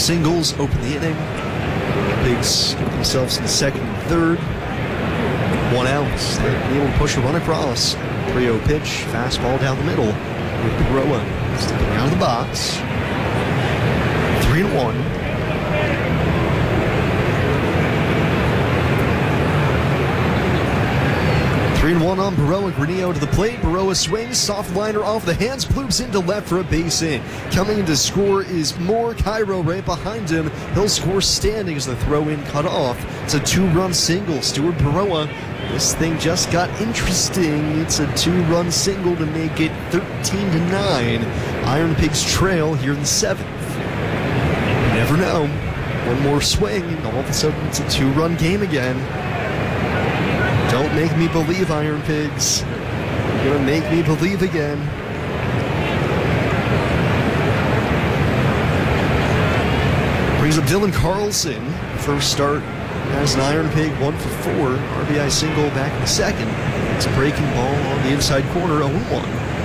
singles open the inning. Pigs get themselves in the second and third. 1 out. They're able to push a run across. 3-0 pitch, fastball down the middle with Berroa stepping out of the box. 3-1. 3-1 on Berroa. Granillo to the plate. Berroa swings. Soft liner off the hands. Bloops into left for a base hit. Coming in to score is Moore. Cairo right behind him. He'll score standing as the throw-in cut off. It's a 2-run single. Stuart Berroa. This thing just got interesting. It's a 2-run single to make it 13-9. Iron Pigs trail here in the 7th. You never know. One more swing, and all of a sudden it's a 2-run game again. Don't make me believe, Iron Pigs. You're gonna make me believe again. Brings up Dylan Carlson. First start as an Iron Pig, 1 for 4. RBI single back in the second. It's a breaking ball on the inside corner, 0-1.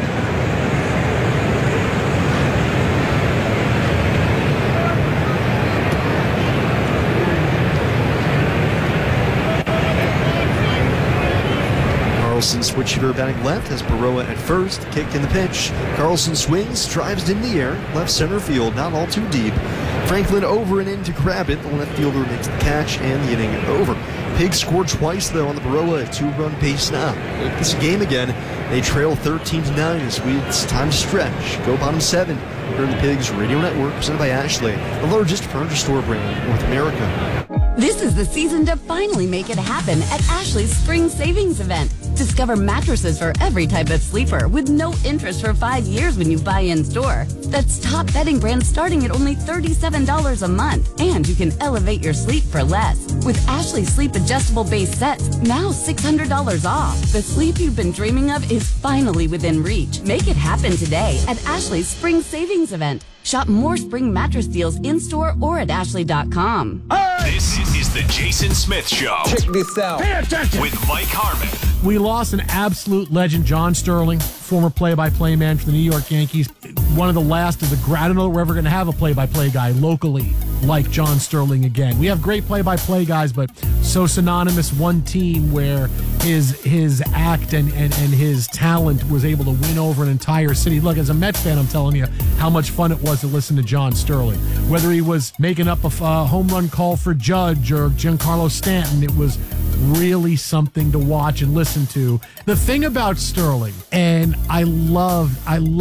Carlson switch hitter batting left, has Berroa at first, kick in the pitch. Carlson swings, drives in the air, left center field, not all too deep. Franklin over and in to grab it. The left fielder makes the catch, and the inning over. Pigs scored twice, though, on the Berroa, a 2-run base now. Make this a game again. They trail 13-9 as it's time to stretch. Go bottom 7. Here in the Pigs Radio Network, presented by Ashley, the largest furniture store brand in North America. This is the season to finally make it happen at Ashley's Spring Savings Event. Discover mattresses for every type of sleeper with no interest for 5 years when you buy in store. That's top bedding brands starting at only $37 a month. And you can elevate your sleep for less. With Ashley Sleep Adjustable Base Sets, now $600 off. The sleep you've been dreaming of is finally within reach. Make it happen today at Ashley's Spring Savings Event. Shop more spring mattress deals in-store or at ashley.com. This is the Jason Smith Show. Check this out. Pay attention. With Mike Harmon. We lost an absolute legend, John Sterling, former play-by-play man for the New York Yankees. One of the last of the great. I don't know that we're ever going to have a play-by-play guy locally like John Sterling again. We have great play-by-play guys, but so synonymous one team where his act and his talent was able to win over an entire city. Look, as a Mets fan, I'm telling you how much fun it was to listen to John Sterling. Whether he was making up a home run call for Judge or Giancarlo Stanton, it was really something to watch and listen to. The thing about Sterling, and I loved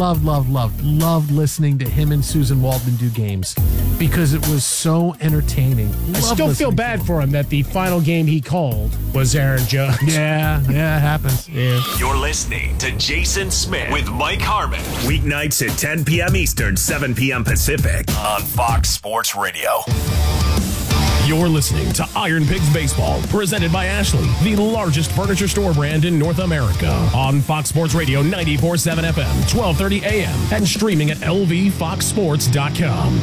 listening to him and Susan Waldman do games because it was so entertaining. I still feel bad for him that the final game he called was Aaron Judge. Yeah, it happens. Yeah. You're listening to Jason Smith with Mike Harmon. Weeknights at 10 p.m. Eastern, 7 p.m. Pacific on Fox Sports Radio. You're listening to Iron Pigs Baseball, presented by Ashley, the largest furniture store brand in North America. On Fox Sports Radio 94.7 FM, 12:30 a.m., and streaming at lvfoxsports.com.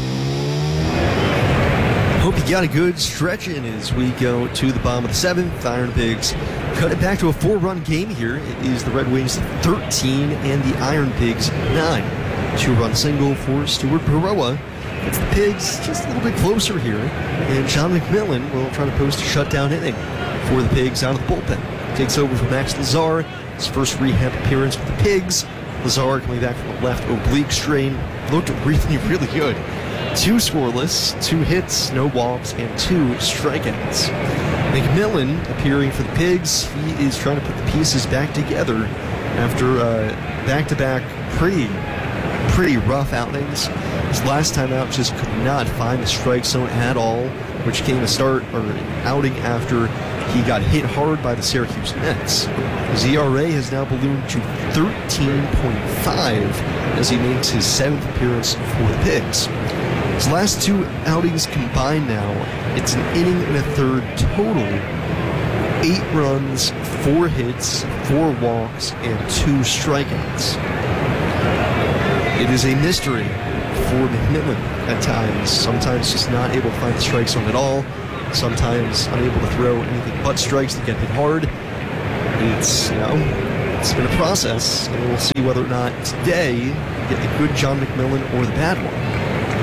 Hope you got a good stretch in as we go to the bottom of the 7th. Iron Pigs cut it back to a 4-run game here. It is the Red Wings 13 and the Iron Pigs 9. 2-run single for Stuart Berroa. It's the Pigs just a little bit closer here, and John McMillan will try to post a shutdown inning for the Pigs out of the bullpen. Takes over from Max Lazar, his first rehab appearance with the Pigs. Lazar coming back from the left oblique strain, looked really, really good. 2 scoreless, 2 hits, no walks, and 2 strikeouts. McMillan appearing for the Pigs. He is trying to put the pieces back together after back-to-back pretty rough outings. His last time out just could not find the strike zone at all, which came outing after he got hit hard by the Syracuse Mets. His ERA has now ballooned to 13.5 as he makes his 7th appearance for the Pigs. His last 2 outings combined now, it's an inning and a third total. 8 runs, 4 hits, 4 walks, and 2 strikeouts. It is a mystery for McMillan at times. Sometimes just not able to find the strike zone at all. Sometimes unable to throw anything but strikes to get hit hard. It's been a process, and we'll see whether or not today we get the good John McMillan or the bad one.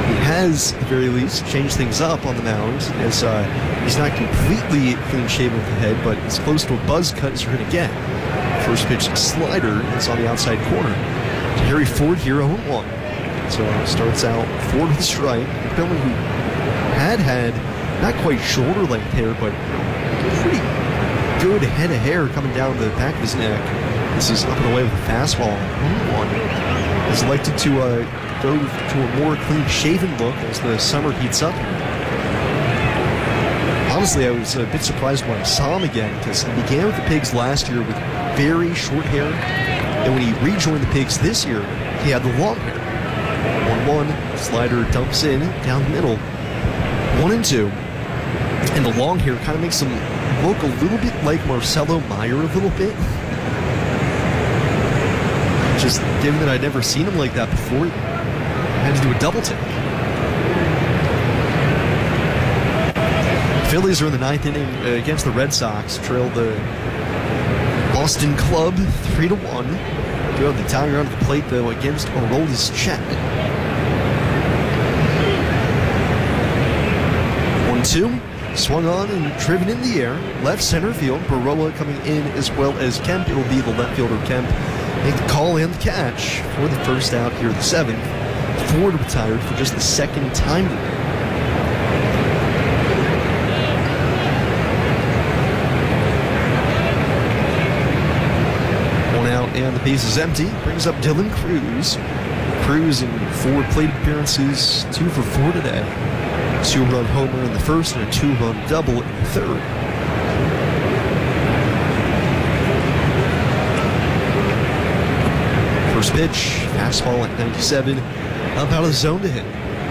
he has, at the very least, changed things up on the mound, as he's not completely clean-shaven with the head, but it's close to a buzz cut as you're going to get. First pitch slider is on the outside corner. Harry Ford here 0-1. So starts out Ford with a strike. McMillan, who had not quite shoulder length hair, but pretty good head of hair coming down the back of his neck. This is up and away with a fastball. 1-1. Is elected to go to a more clean-shaven look as the summer heats up. Honestly, I was a bit surprised when I saw him again, because he began with the Pigs last year with very short hair, and when he rejoined the Pigs this year, he had the long hair. 1-1, slider dumps in, down the middle. 1-2, and the long hair kind of makes him look a little bit like Marcelo Meyer a little bit. Just given that I'd never seen him like that before, I had to do a double take. Phillies are in the ninth inning against the Red Sox, trail the Boston Club 3-1. Do have the tying run at the plate, though, against Aroldis Chapman. 1-2, swung on and driven in the air. Left center field, Baroa coming in as well as Kemp. It will be the left fielder Kemp make the call and the catch for the first out here, the seventh. Ford retired for just the second time today. One out and the base is empty. Brings up Dylan Cruz. Cruz in 4 plate appearances, 2 for 4 today. 2-run homer in the first and a 2-run double in the third. First pitch, fastball at 97, up out of the zone to hit.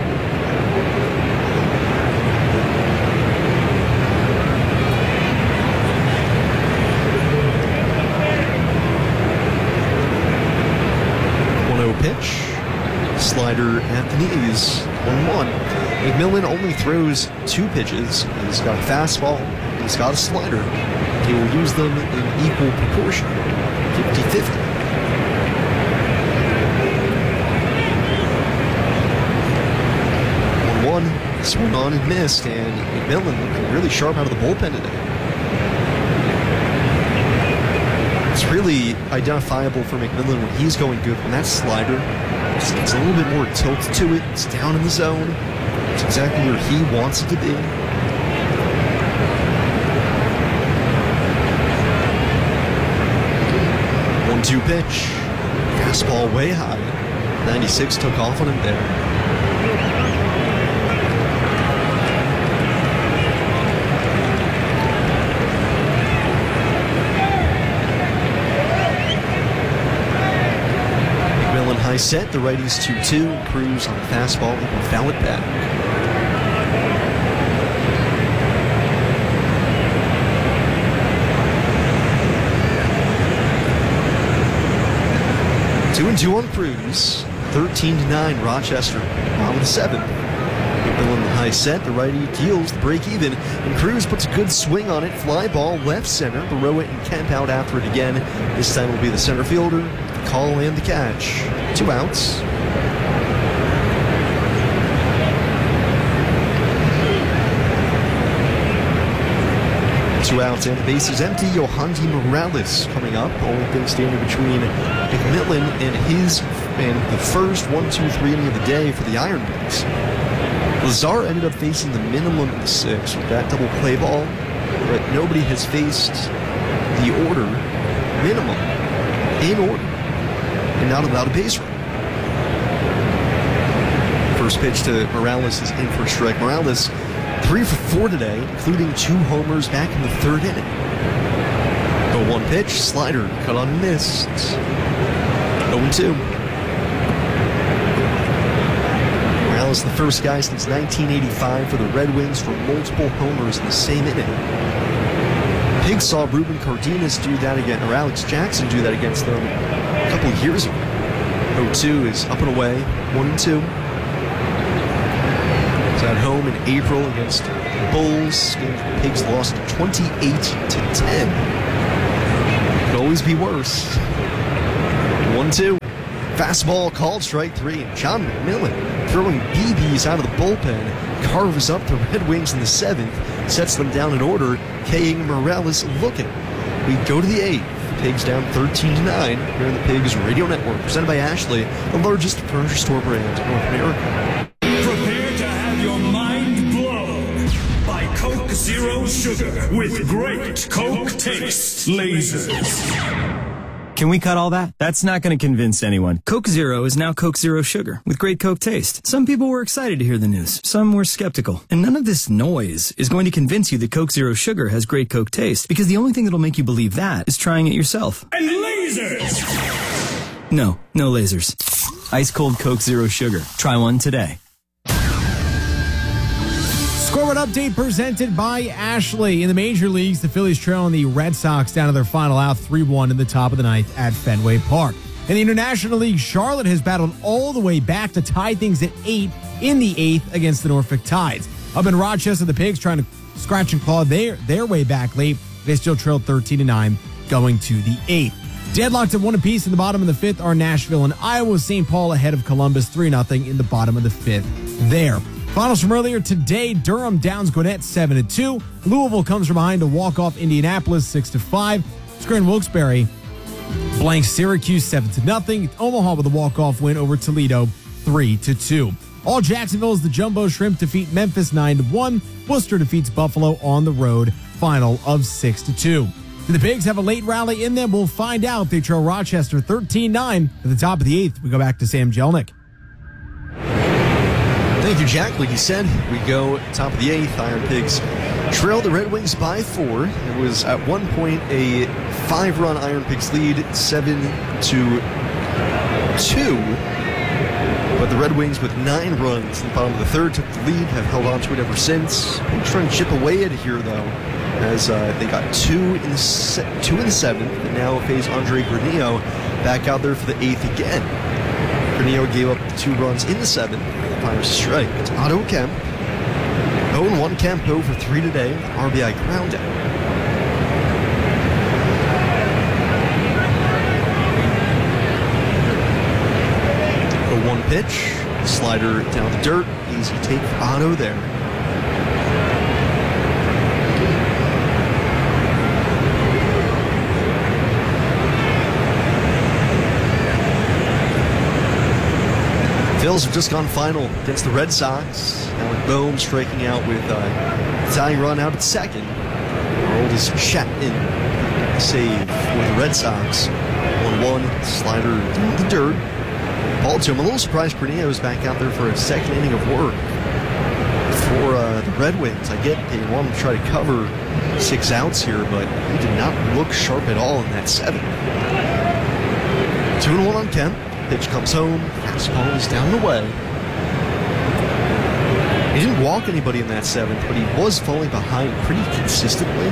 Pitch, slider at the knees, 1-1. McMillan only throws 2 pitches. He's got a fastball, he's got a slider. He will use them in equal proportion, 50-50. 1-1, swung on and missed, and McMillan looking really sharp out of the bullpen today. It's really identifiable for McMillan when he's going good. When that slider just gets a little bit more tilt to it, it's down in the zone. It's exactly where he wants it to be. One-two pitch. Fastball way high. 96 took off on him there. High set, the righties 2-2. Cruz on the fastball, he can foul it back. Two and 2 on Cruz. 13-9 Rochester. Bottom of the 7th. McMillan the high set, the righty deals the break even, and Cruz puts a good swing on it. Fly ball left center. Baroa and Kemp out after it again. This time will be the center fielder. The call and the catch. 2 outs. Two outs and the base is empty. Yohandy Morales coming up. Only thing standing between McMillan and the first 1-2-3 inning of the day for the Iron Pigs. Lazar ended up facing the minimum in the 6th with that double play ball, but nobody has faced the order minimum in order and not without a base run. First pitch to Morales is in for a strike. Morales 3 for 4 today, including 2 homers back in the 3rd inning. The 1 pitch, slider, cut on and missed. 0-2. Morales, the first guy since 1985 for the Red Wings for multiple homers in the same inning. Pigs saw Ruben Cardenas do that again, or Alex Jackson do that against them a couple of years ago. 0-2 is up and away, 1-2. It's at home in April against the Bulls. Pigs lost 28-10. Could always be worse. 1-2. Fastball called strike 3. John McMillan throwing BBs out of the bullpen carves up the Red Wings in the 7th, sets them down in order. K.A. Morales looking. We go to the 8th. Pigs down 13-9 here on the Pigs Radio Network, presented by Ashley, the largest furniture store brand in North America. Prepare to have your mind blown by Coke Zero Sugar with great Coke taste lasers. Can we cut all that? That's not going to convince anyone. Coke Zero is now Coke Zero Sugar with great Coke taste. Some people were excited to hear the news. Some were skeptical. And none of this noise is going to convince you that Coke Zero Sugar has great Coke taste, because the only thing that'll make you believe that is trying it yourself. And lasers! No lasers. Ice cold Coke Zero Sugar. Try one today. Scoreboard update presented by Ashley. In the major leagues, the Phillies trailing the Red Sox down to their final out 3-1 in the top of the 9th at Fenway Park. In the International League, Charlotte has battled all the way back to tie things at 8 in the 8th against the Norfolk Tides. Up in Rochester, the Pigs trying to scratch and claw their way back late. They still trailed 13-9 going to the 8th. Deadlocked at 1 apiece in the bottom of the 5th are Nashville and Iowa. St. Paul ahead of Columbus 3-0 in the bottom of the 5th there. Finals from earlier today: Durham downs Gwinnett 7-2. Louisville comes from behind to walk off Indianapolis 6-5. Scranton Wilkes-Barre blanks Syracuse 7-0. Omaha with a walk-off win over Toledo 3-2. All Jacksonville as the Jumbo Shrimp defeat Memphis 9-1. Worcester defeats Buffalo on the road, final of 6-2. Do the Pigs have a late rally in them? We'll find out. They trail Rochester 13-9 at the top of the 8th. We go back to Sam Jelnick. Thank you, Jack. Like you said, we go top of the 8th. Iron Pigs trailed the Red Wings by 4. It was at one point a 5-run Iron Pigs lead, 7-2. But the Red Wings, with 9 runs in the bottom of the 3rd, took the lead, have held on to it ever since. Pigs trying to chip away at it here, though, as they got 2 in the 7th, and now face Andre Granillo back out there for the 8th again. Granillo gave up 2 runs in the 7th. Fires a strike. It's Otto Kemp. 0-1 Kemp, 0-3 today. RBI ground out. A 1 pitch. Slider down the dirt. Easy take for Otto there. Phils have just gone final against the Red Sox. Alec Boehm striking out with a tying run out at second. Our oldest Chapman save for the Red Sox. 1-1, slider down the dirt. Ball to him. A little surprised Granillo is back out there for a second inning of work for the Red Wings. I get they want to try to cover 6 outs here, but he did not look sharp at all in that 7th. 2-1 on Kemp. Pitch comes home. Fastball is down and away. He didn't walk anybody in that 7th, but he was falling behind pretty consistently.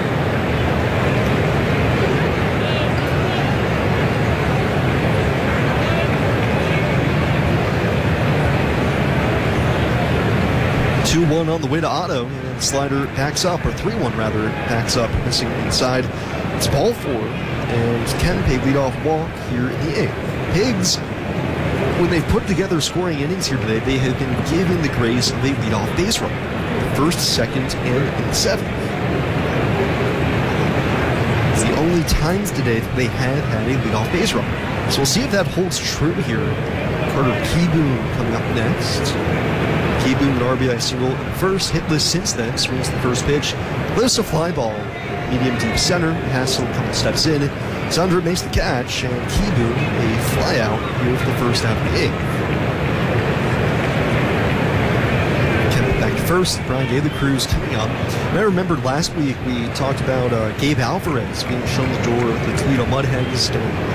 On the way to Otto, and slider backs up, or 3-1 rather, backs up, missing inside. It's ball 4, and Kempe leadoff walk here in the 8th. Pigs, when they've put together scoring innings here today, they have been given the grace of a leadoff base run. The 1st, 2nd, and in the 7th. It's the only times today that they have had a leadoff base run. So we'll see if that holds true here. Carter Kieboom coming up next. Kieboom an RBI single in the 1st, hitless since then, swings the 1st pitch, lifts a fly ball, medium deep center. Hassel a couple steps in. Sandra makes the catch, and Kieboom a fly out here for the 1st out of the 8th. Kemp back to 1st, Brian De La Cruz coming up. And I remembered last week we talked about Gabe Alvarez being shown the door of the Toledo Mudhens,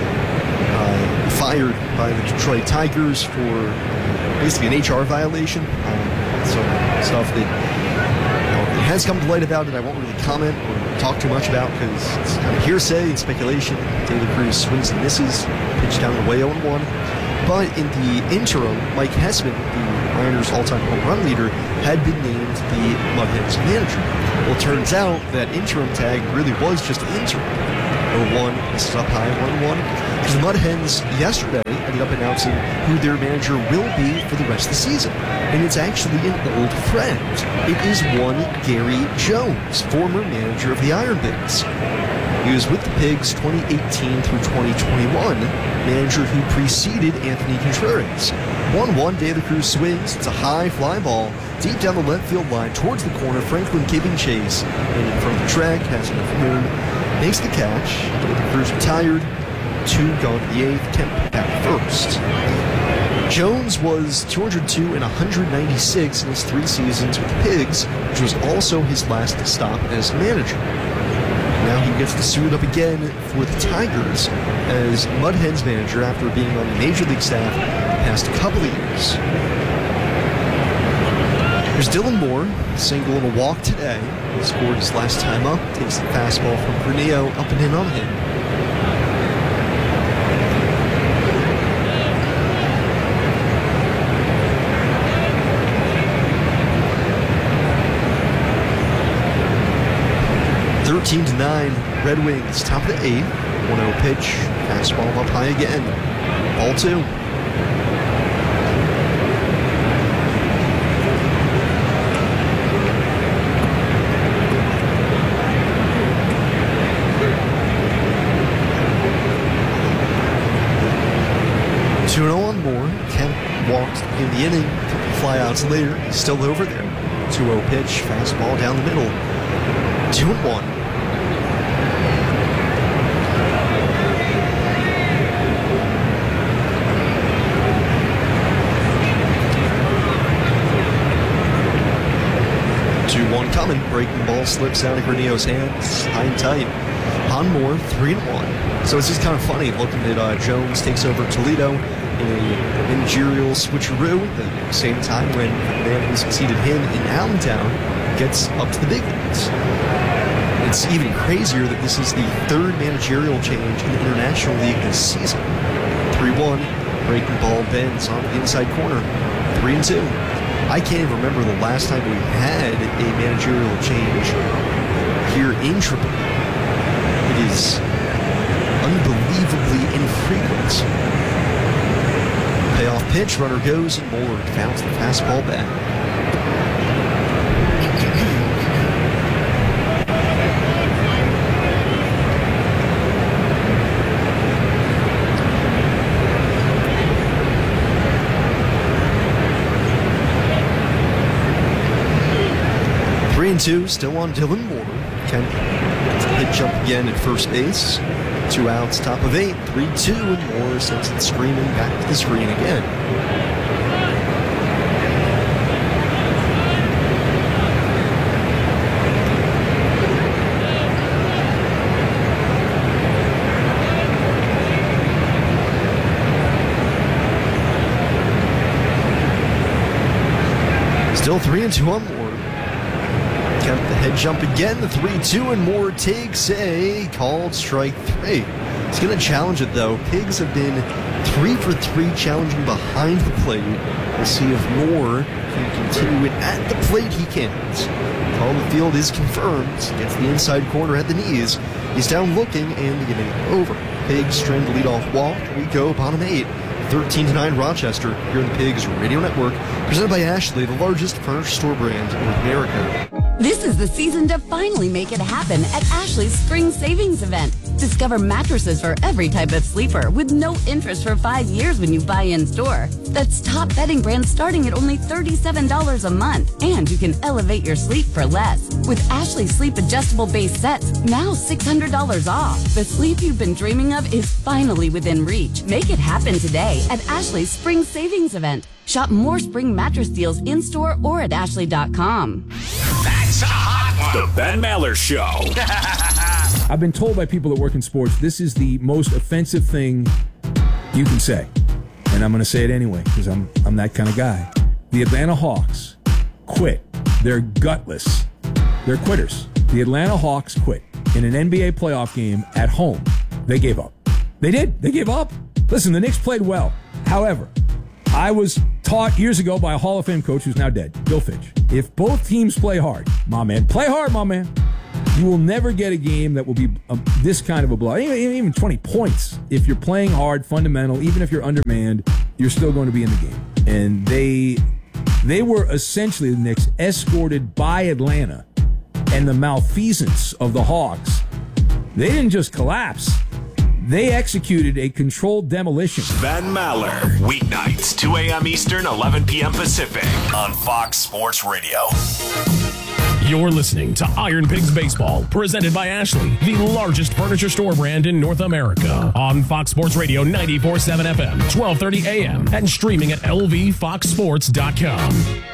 fired by the Detroit Tigers for basically an HR violation. Some stuff that it has come to light about it. I won't really comment or talk too much about because it's kind of hearsay and speculation. De La Cruz swings and misses, pitch down the way 0-1. But in the interim, Mike Hessman, the Mariners' all-time home run leader, had been named the Mudhens manager. Well, it turns out that interim tag really was just interim. 0-1, misses up high, 1-1. Because the Mudhens yesterday ended up announcing who their manager will be for the rest of the season. And it's actually an old friend. It is one Gary Jones, former manager of the Iron Pigs. He was with the Pigs 2018 through 2021, manager who preceded Anthony Contreras. 1-1, De La Cruz swings. It's a high fly ball deep down the left field line towards the corner. Franklin giving chase, and in front of the track, passing the moon, makes the catch. De La Cruz retired. 2 gone to the 8th. Kemp back first. Jones was 202 and 196 in his 3 seasons with the Pigs, which was also his last stop as manager. Now he gets to suit up again for the Tigers as Mud Hens manager after being on the Major League staff the past couple of years. Here's Dylan Moore, single and a walk today. He scored his last time up, takes the fastball from Granillo up and in on him. Team to 9, Red Wings, top of the 8th, 1-0 pitch, fastball up high again, ball 2. On Moore. Kemp walked in the inning, flyouts later, he's still over there. 2-0 pitch, fastball down the middle, 2-1. Coming, breaking ball slips out of Granillo's hands, high and tight. On Moore, 3-1. So it's just kind of funny looking at Jones takes over Toledo in a managerial switcheroo at the same time when the man who succeeded him in Allentown gets up to the big leagues. It's even crazier that this is the 3rd managerial change in the International League this season. 3-1, breaking ball bends on the inside corner, 3-2. I can't even remember the last time we had a managerial change here in Triple A. It is unbelievably infrequent. Payoff pitch, runner goes, and Moore fouls the fastball back. Two, still on Dylan Moore. Kemp pitch up again at first base. 2 outs, top of 8, 3-2, and Moore sends it screaming back to the screen again. Still 3-2 on Moore. Kemp the head jump again, the 3-2, and Moore takes a called strike 3. He's going to challenge it though. Pigs have been 3 for 3 challenging behind the plate. We'll see if Moore can continue it at the plate. He can't. Call on the field is confirmed. Gets the inside corner at the knees. He's down looking, and the inning over. Pigs trend the leadoff walk. We go bottom 8. 13-9 Rochester here on the Pigs Radio Network, presented by Ashley, the largest furniture store brand in North America. This is the season to finally make it happen at Ashley's Spring Savings Event. Discover mattresses for every type of sleeper with no interest for 5 years when you buy in store. That's top bedding brands starting at only $37 a month. And you can elevate your sleep for less. With Ashley Sleep Adjustable Base Sets, now $600 off. The sleep you've been dreaming of is finally within reach. Make it happen today at Ashley's Spring Savings Event. Shop more spring mattress deals in-store or at ashley.com. That's a hot one. The Ben Maller Show. I've been told by people that work in sports, this is the most offensive thing you can say. And I'm going to say it anyway, because I'm that kind of guy. The Atlanta Hawks quit. They're gutless. They're quitters. The Atlanta Hawks quit in an NBA playoff game at home. They gave up. They did. They gave up. Listen, the Knicks played well. However, I was taught years ago by a Hall of Fame coach who's now dead, Bill Fitch. If both teams play hard, my man, play hard, my man. You will never get a game that will be this kind of a blowout. Even 20 points. If you're playing hard, fundamental, even if you're undermanned, you're still going to be in the game. And they were essentially, the Knicks, escorted by Atlanta and the malfeasance of the Hawks. They didn't just collapse. They executed a controlled demolition. Ben Maller, weeknights, 2 a.m. Eastern, 11 p.m. Pacific, on Fox Sports Radio. You're listening to Iron Pigs Baseball, presented by Ashley, the largest furniture store brand in North America. On Fox Sports Radio 94.7 FM, 12:30 a.m., and streaming at lvfoxsports.com.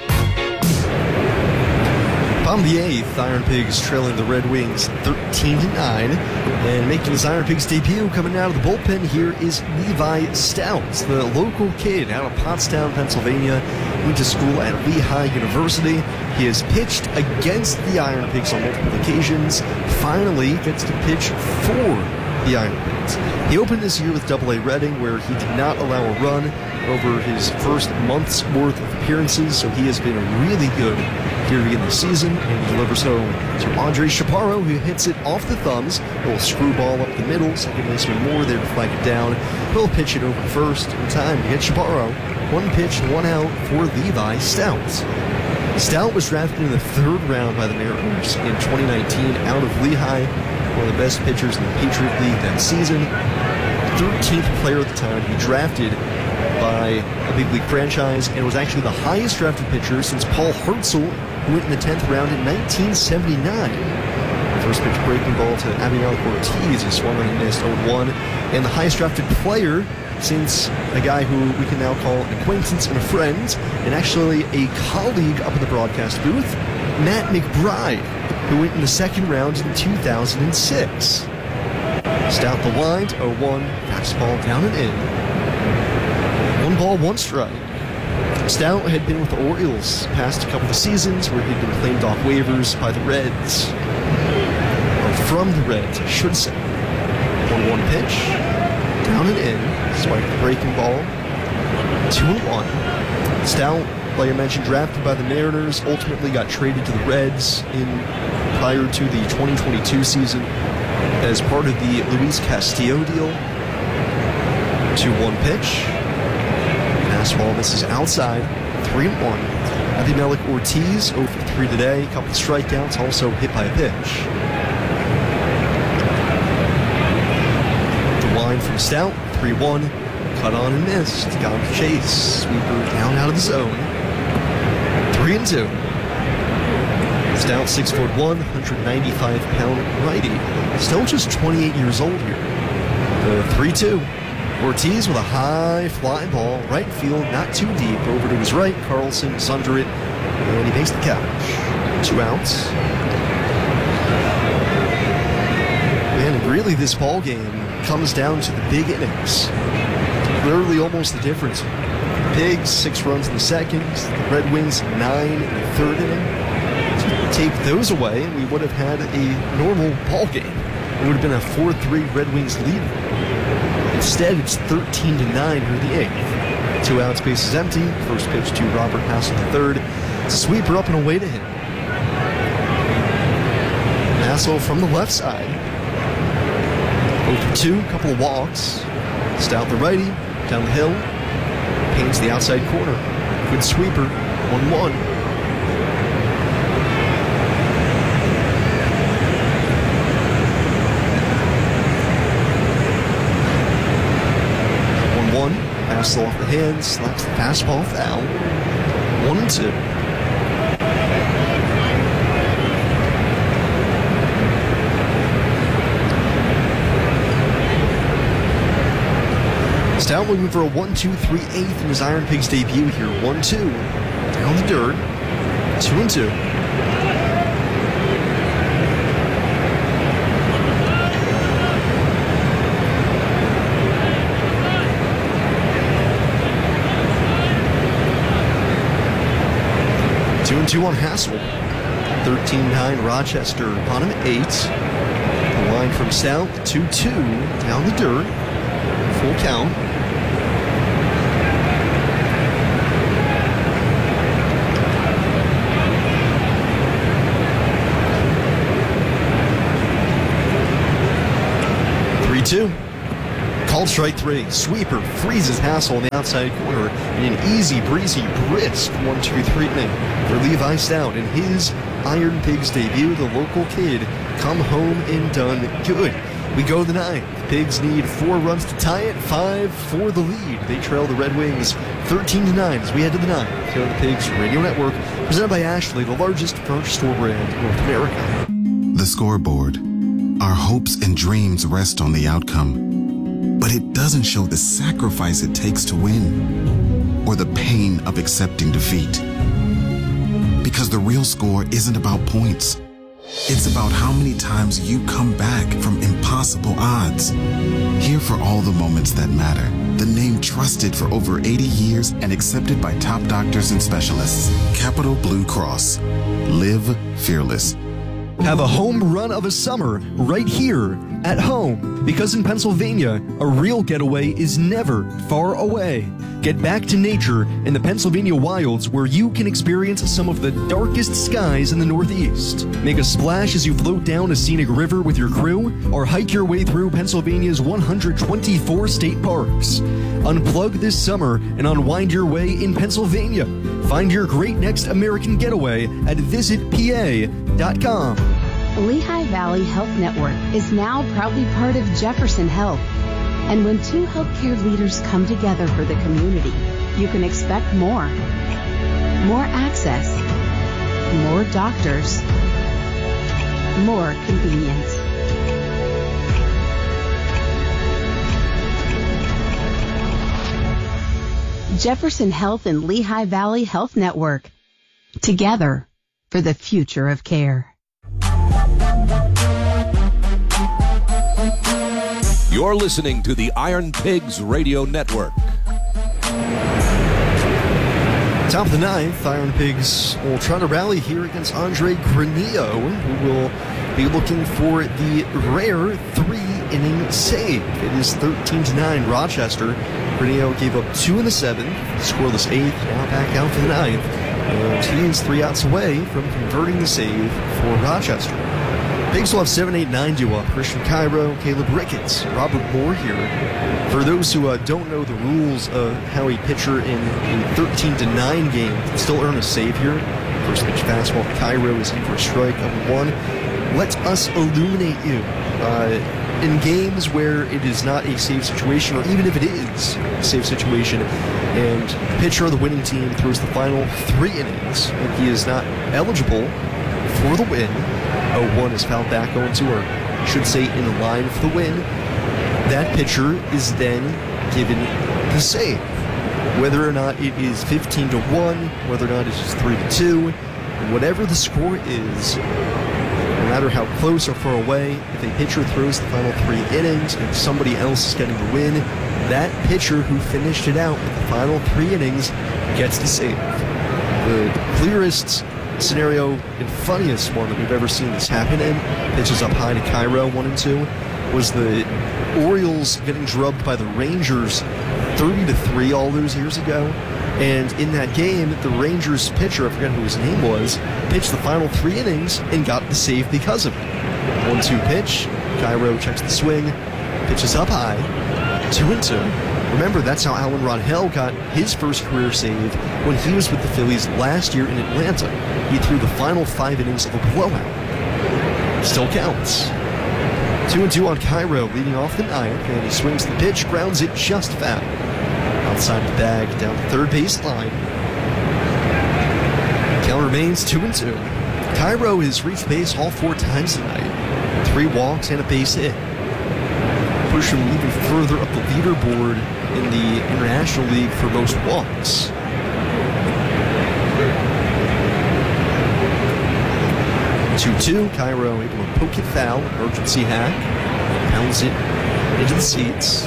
Bottom of the 8th, Iron Pigs trailing the Red Wings 13-9. And making his Iron Pigs debut coming out of the bullpen here is Levi Stouts, the local kid out of Pottstown, Pennsylvania. Went to school at Lehigh University. He has pitched against the Iron Pigs on multiple occasions. Finally gets to pitch for the Iron Pigs. He opened this year with Double-A Reading, where he did not allow a run over his first month's worth of appearances, so he has been really good here to begin the season, and delivers home to Andre Chaparro, who hits it off the thumbs. A little screwball up the middle. Second baseman Moore there to flag it down. He'll pitch it over first in time to get Chaparro. One pitch, one out for Levi Stouts. Stout was drafted in the 3rd round by the Mariners in 2019 out of Lehigh, one of the best pitchers in the Patriot League that season. 13th player at the time to be drafted by a big league franchise, and was actually the highest drafted pitcher since Paul Hartzell, who went in the 10th round in 1979. First pitch breaking ball to Abimelec Ortiz, who swung and missed 0-1, and the highest drafted player since a guy who we can now call an acquaintance and a friend, and actually a colleague up in the broadcast booth, Matt McBride, who went in the 2nd round in 2006. Stout the wind, 0-1, fastball down and in. 1 ball, 1 strike. Stout had been with the Orioles past a couple of seasons where he'd been claimed off waivers by the Reds. Or from the Reds, I should say. 1-1 pitch. Down and in. Swipe the breaking ball. 2-1. Stout, like I mentioned, drafted by the Mariners, ultimately got traded to the Reds prior to the 2022 season as part of the Luis Castillo deal. 2-1 pitch. Fastball misses outside, 3-1. Abimelec Ortiz, 0 for 3 today. A couple of strikeouts, also hit by a pitch. The wind from Stout, 3-1. Cut on and missed. Got him to chase. Sweeper down out of the zone. 3-2. Stout, 6'1", 195-pound righty. Still just 28 years old here. The 3-2. Ortiz with a high fly ball, right field, not too deep, over to his right. Carlson is under it, and he makes the catch. 2 outs. Man, and really this ball game comes down to the big innings. Literally almost the difference. Pigs, 6 runs in the 2nd. The Red Wings, 9 in the 3rd inning. To take those away, we would have had a normal ball game. It would have been a 4-3 Red Wings lead. Instead, it's 13-9 here in the 8th. 2 outs, base is empty. First pitch to Robert Hassel III. It's a sweeper up and away to him. Hassel from the left side. 0-2, couple of walks. Stout the righty, down the hill. Pains the outside corner. Good sweeper, 1-1. Hassel off the hands, slaps the fastball foul. 1-2. Stout looking for a 1-2-3-8 in his Iron Pigs debut here. 1-2. Down the dirt. 2-2. Two on Hassel. 13-9 Rochester on him 8. The line from Stout, 2-2 down the dirt. Full count. 2-2. Called strike 3. Sweeper freezes Hassel on the outside corner in an easy, breezy, brisk 1-2-3 inning for Levi Stout in his Iron Pigs debut. The local kid come home and done good. We go to the 9th. Pigs need 4 runs to tie it, 5 for the lead. They trail the Red Wings 13-9 as we head to the 9th. Here on the Pigs Radio Network, presented by Ashley, the largest furniture store brand in North America. The scoreboard. Our hopes and dreams rest on the outcome. But it doesn't show the sacrifice it takes to win, or the pain of accepting defeat. Because the real score isn't about points. It's about how many times you come back from impossible odds. Here for all the moments that matter. The name trusted for over 80 years and accepted by top doctors and specialists. Capital Blue Cross. Live fearless. Have a home run of a summer right here at home. Because in Pennsylvania, a real getaway is never far away. Get back to nature in the Pennsylvania wilds where you can experience some of the darkest skies in the Northeast. Make a splash as you float down a scenic river with your crew, or hike your way through Pennsylvania's 124 state parks. Unplug this summer and unwind your way in Pennsylvania. Find your great next American getaway at visitpa.com. Lehigh Valley Health Network is now proudly part of Jefferson Health. And when 2 healthcare leaders come together for the community, you can expect more. More access, more doctors, more convenience. Jefferson Health and Lehigh Valley Health Network. Together for the future of care. You're listening to the Iron Pigs Radio Network. Top of the 9th, Iron Pigs will try to rally here against Andre Granillo, who will be looking for the rare 3-inning save. It is 13-9 Rochester. Granillo gave up 2 in the 7th, scoreless 8th, now back out for the 9th. And he is 3 outs away from converting the save for Rochester. Pigs will have 7, 8, 9 due up. Christian Cairo, Caleb Ricketts, Robert Moore here. For those who don't know the rules of how a pitcher in a 13-9 game can still earn a save here. First pitch fastball, Cairo is in for a strike of 1. Let us illuminate you. In games where it is not a save situation, or even if it is a save situation, and the pitcher of the winning team throws the final 3 innings, and he is not eligible for the win, 0-1 is fouled back 0-2, or I should say in line for the win, that pitcher is then given the save. Whether or not it is 15-1, whether or not it's just 3-2, whatever the score is, no matter how close or far away, if a pitcher throws the final 3 innings and somebody else is getting the win, that pitcher who finished it out with the final 3 innings gets the save. The clearest scenario and funniest one that we've ever seen this happen in, pitches up high to Cairo 1-2, was the Orioles getting drubbed by the Rangers 30-3 all those years ago. And in that game, the Rangers pitcher, I forget who his name was, pitched the final 3 innings and got the save because of it. 1-2 pitch, Cairo checks the swing, pitches up high, 2-2. Remember, that's how Alan Rodhell got his first career save when he was with the Phillies last year in Atlanta. He threw the final 5 innings of a blowout. Still counts. 2-2 on Cairo, leading off the 9th, and he swings the pitch, grounds it just foul. Outside the bag, down the third base line. Count remains 2-2. Cairo has reached base all 4 times tonight. 3 walks and a base hit. Push him even further up the leaderboard in the International League for most walks. (2-2), Cairo able to poke it foul, emergency hack, pounds it into the seats.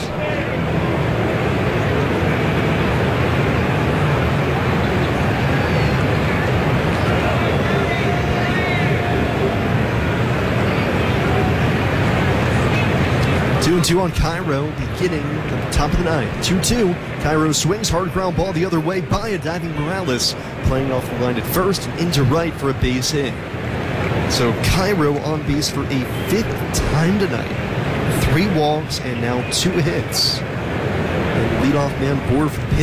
Two on Cairo, beginning at the top of the 9th. 2-2. Cairo swings, hard ground ball the other way by a diving Morales, playing off the line at first and into right for a base hit. So Cairo on base for a 5th time tonight. 3 walks and now 2 hits. And leadoff man for the